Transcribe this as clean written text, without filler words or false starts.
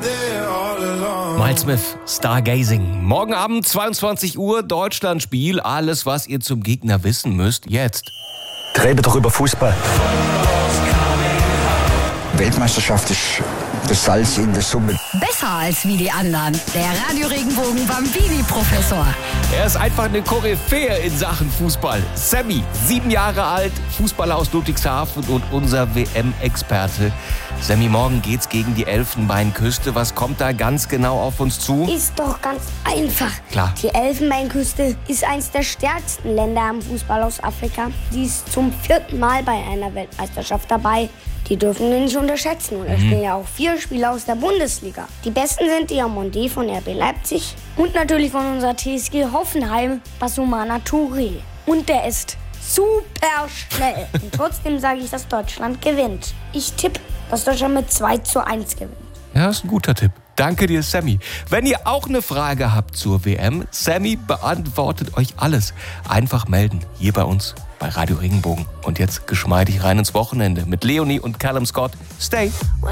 Miles Smith, Stargazing. Morgen Abend 22 Uhr, Deutschlandspiel. Alles, was ihr zum Gegner wissen müsst, jetzt. Rede doch über Fußball. Weltmeisterschaft ist das Salz in der Suppe. Besser als wie die anderen. Der Radio Regenbogen Bambini-Professor. Er ist einfach eine Koryphäe in Sachen Fußball. Sammy, 7 Jahre alt, Fußballer aus Ludwigshafen und unser WM-Experte. Sammy, morgen geht's gegen die Elfenbeinküste. Was kommt da ganz genau auf uns zu? Ist doch ganz einfach. Klar. Die Elfenbeinküste ist eines der stärksten Länder am Fußball aus Afrika. Die ist zum 4. Mal bei einer Weltmeisterschaft dabei. Die dürfen wir nicht unterschätzen. Und da spielen ja auch 4 Spieler aus der Bundesliga. Die besten sind Diamonde von RB Leipzig und natürlich von unserer TSG Hoffenheim, Basumana Touré. Und der ist super schnell. Und trotzdem sage ich, dass Deutschland gewinnt. Ich tippe, dass Deutschland mit 2:1 gewinnt. Ja, ist ein guter Tipp. Danke dir, Sammy. Wenn ihr auch eine Frage habt zur WM, Sammy beantwortet euch alles. Einfach melden, hier bei uns bei Radio Regenbogen. Und jetzt geschmeidig rein ins Wochenende mit Leonie und Callum Scott. Stay.